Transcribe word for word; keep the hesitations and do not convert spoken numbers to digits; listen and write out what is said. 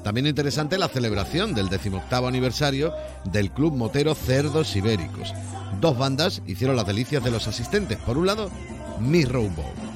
También interesante la celebración del decimoctavo aniversario del Club Motero Cerdos Ibéricos. Dos bandas hicieron las delicias de los asistentes. Por un lado, Miss Rowboat.